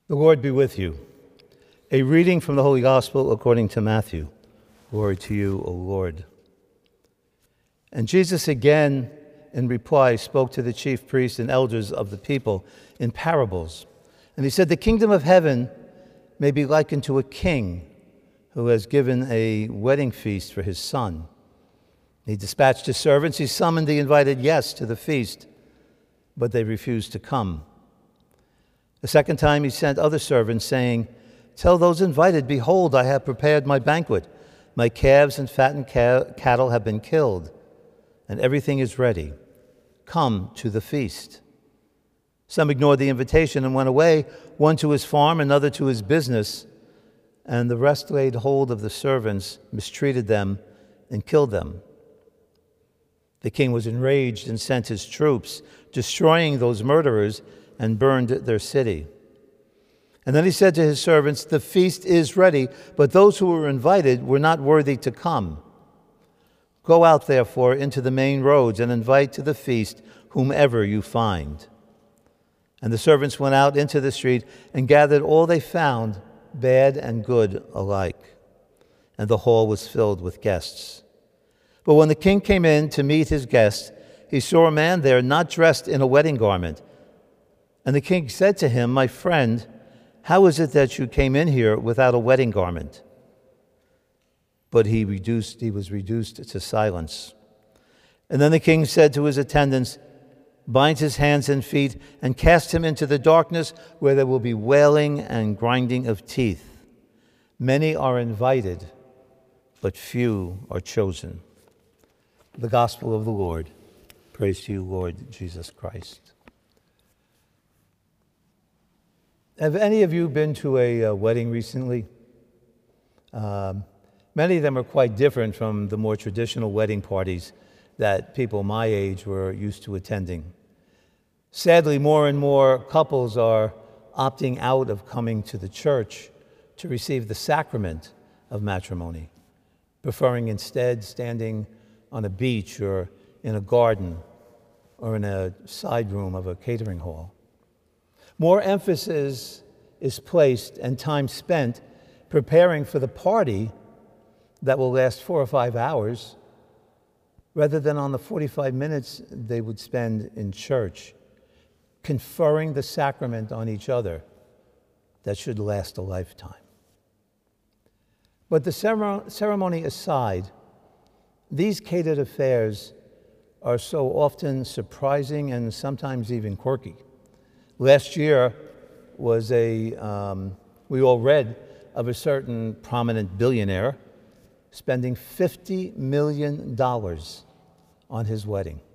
The Lord be with you. A reading from the Holy Gospel according to Matthew. Glory to you, O Lord. And Jesus again, in reply, spoke to the chief priests and elders of the people in parables. And he said, "The kingdom of heaven may be likened to a king who has given a wedding feast for his son. He dispatched his servants. He summoned the invited guests to the feast, but they refused to come. The second time he sent other servants, saying, 'Tell those invited, behold, I have prepared my banquet. My calves and fattened cattle have been killed, and everything is ready. Come to the feast.' Some ignored the invitation and went away, one to his farm, another to his business, and the rest laid hold of the servants, mistreated them, and killed them. The king was enraged and sent his troops, destroying those murderers, and burned their city. And then he said to his servants, 'The feast is ready, but those who were invited were not worthy to come. Go out, therefore, into the main roads and invite to the feast whomever you find.' And the servants went out into the street and gathered all they found, bad and good alike. And the hall was filled with guests. But when the king came in to meet his guests, he saw a man there not dressed in a wedding garment. And the king said to him, 'My friend, how is it that you came in here without a wedding garment?' But he was reduced to silence. And then the king said to his attendants, 'Bind his hands and feet and cast him into the darkness, where there will be wailing and grinding of teeth. Many are invited, but few are chosen.'" The Gospel of the Lord. Praise to you, Lord Jesus Christ. Have any of you been to a wedding recently? Many of them are quite different from the more traditional wedding parties that people my age were used to attending. Sadly, more and more couples are opting out of coming to the church to receive the sacrament of matrimony, preferring instead standing on a beach or in a garden or in a side room of a catering hall. More emphasis is placed and time spent preparing for the party that will last 4 or 5 hours rather than on the 45 minutes they would spend in church, conferring the sacrament on each other that should last a lifetime. But the ceremony aside, these catered affairs are so often surprising and sometimes even quirky. Last year was we all read of a certain prominent billionaire spending $50 million on his wedding.